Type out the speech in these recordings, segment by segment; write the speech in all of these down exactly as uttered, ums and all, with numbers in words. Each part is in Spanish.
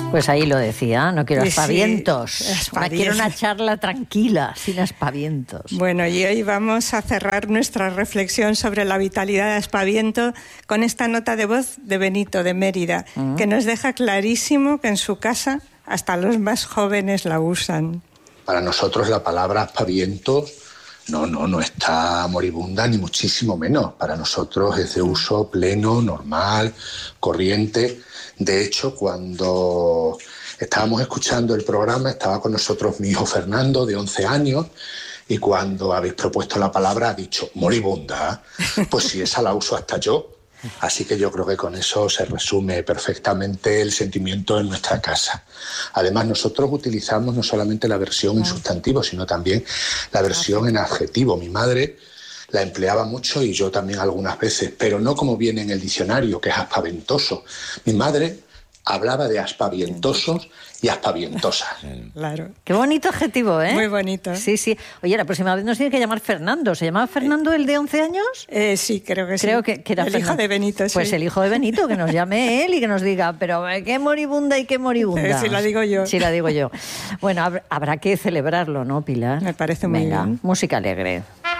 Pues ahí lo decía, no quiero aspavientos. Sí, sí, una, quiero una charla tranquila, sin aspavientos. Bueno, y hoy vamos a cerrar nuestra reflexión sobre la vitalidad de aspaviento con esta nota de voz de Benito de Mérida, uh-huh. que nos deja clarísimo que en su casa hasta los más jóvenes la usan. Para nosotros la palabra aspaviento no, no, no está moribunda, ni muchísimo menos. Para nosotros es de uso pleno, normal, corriente. De hecho, cuando estábamos escuchando el programa, estaba con nosotros mi hijo Fernando, de once años, y cuando habéis propuesto la palabra ha dicho, moribunda, pues sí, esa la uso hasta yo. Así que yo creo que con eso se resume perfectamente el sentimiento en nuestra casa. Además, nosotros utilizamos no solamente la versión en sustantivo, sino también la versión en adjetivo. Mi madre la empleaba mucho y yo también algunas veces, pero no como viene en el diccionario, que es aspaventoso. Mi madre hablaba de aspavientosos y aspavientosas. Claro. Qué bonito adjetivo, ¿eh? Muy bonito. Sí, sí. Oye, la próxima vez nos tiene que llamar Fernando. ¿Se llamaba Fernando el de once años? Eh, sí, creo que sí. Creo que, que era el Fernando. hijo de Benito, sí. Pues el hijo de Benito, que nos llame él y que nos diga, pero qué moribunda y qué moribunda. Eh, sí, la digo yo. Sí, la digo yo. Bueno, hab- habrá que celebrarlo, ¿no, Pilar? Me parece muy Venga, bien. Música alegre.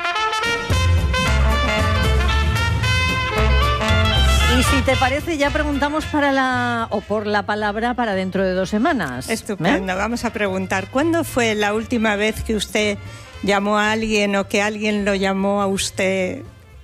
Y si te parece, ya preguntamos para la o por la palabra para dentro de dos semanas. Estupendo. ¿Eh? Vamos a preguntar, ¿cuándo fue la última vez que usted llamó a alguien o que alguien lo llamó a usted?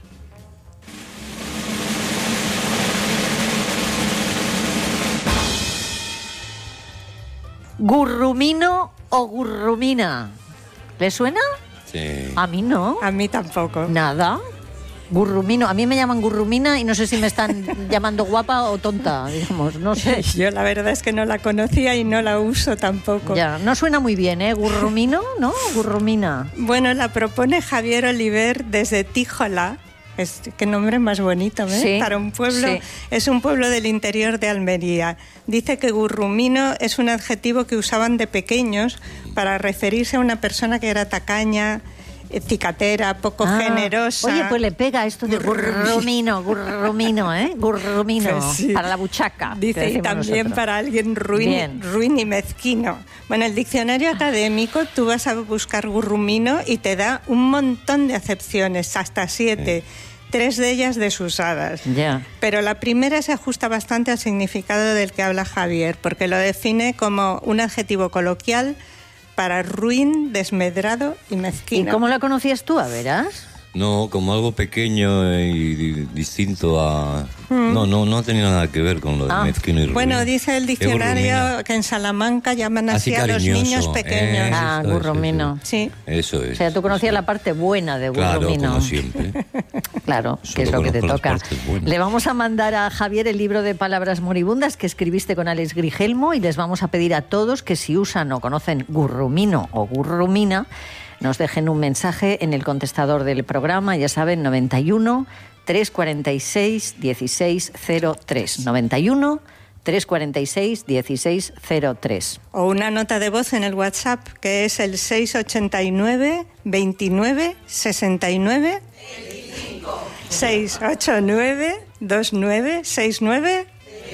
¿Gurrumino o gurrumina? ¿Le suena? Sí. A mí no. A mí tampoco. Nada. Gurrumino. A mí me llaman gurrumina y no sé si me están llamando guapa o tonta, digamos, no sé. Yo la verdad es que no la conocía y no la uso tampoco. Ya, no suena muy bien, ¿eh? Gurrumino, ¿no? Gurrumina. Bueno, la propone Javier Oliver desde Tíjola. Es, qué nombre más bonito, ¿eh? Sí, Para un pueblo, sí. Es un pueblo del interior de Almería. Dice que gurrumino es un adjetivo que usaban de pequeños para referirse a una persona que era tacaña, cicatera, poco Ah, generosa. Oye, pues le pega esto de gurrumino, gurrumino, ¿eh? Gurrumino, Pues sí. para la buchaca. que Dice, y decimos también nosotros. para alguien ruin, Bien. ruin y mezquino. Bueno, el diccionario académico, tú vas a buscar gurrumino y te da un montón de acepciones, hasta siete. Tres de ellas desusadas. Ya. Pero la primera se ajusta bastante al significado del que habla Javier, porque lo define como un adjetivo coloquial para ruin, desmedrado y ¿Y mezquino. cómo la conocías tú, a verás? No, como algo pequeño y di- distinto a... No, no, no ha tenido nada que ver con lo de Ah. mezquino y ruin. Bueno, dice el Es gurrumina. diccionario que en Salamanca llaman así, Así a los cariñoso, niños pequeños. eh. Ah, Eso es, gurrumino. Sí. Eso es. O sea, tú conocías la parte buena de Claro, gurrumino. como siempre. Claro, Solo que es lo que te conozco las toca. partes buenas. Le vamos a mandar a Javier el libro de palabras moribundas que escribiste con Alex Grigelmo y les vamos a pedir a todos que si usan o conocen gurrumino o gurrumina, nos dejen un mensaje en el contestador del programa, ya saben, noventa y uno, trescientos cuarenta y seis, dieciséis cero tres. noventa y uno, trescientos cuarenta y seis, dieciséis cero tres. O una nota de voz en el WhatsApp, que es el seis ochenta y nueve, veintinueve, sesenta y nueve. seis ocho nueve, veintinueve, sesenta y nueve.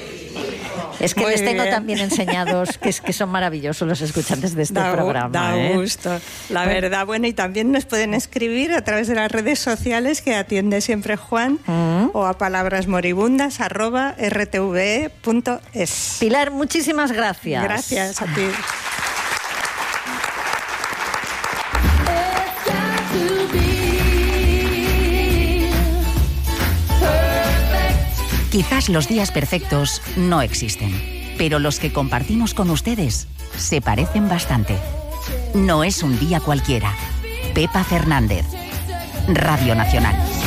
Es que Muy les tengo bien. también enseñados que, es, que son maravillosos los escuchantes de este Da, programa. da ¿eh? gusto, la verdad. Bueno, y también nos pueden escribir a través de las redes sociales que atiende siempre Juan Mm. o a palabrasmoribundas arroba r t v e punto es. Pilar, muchísimas gracias. Gracias a ti. Quizás los días perfectos no existen, pero los que compartimos con ustedes se parecen bastante. No es un día cualquiera. Pepa Fernández, Radio Nacional.